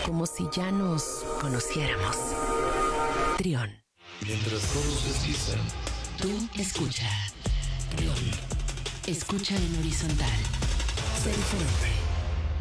como si ya nos conociéramos. Trión. Mientras todos deslizan, Tú escucha. Trión. Escucha en horizontal. Sé diferente.